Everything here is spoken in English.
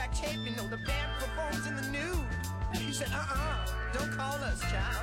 black tape, you know the band performs in the nude. He said, don't call us, child.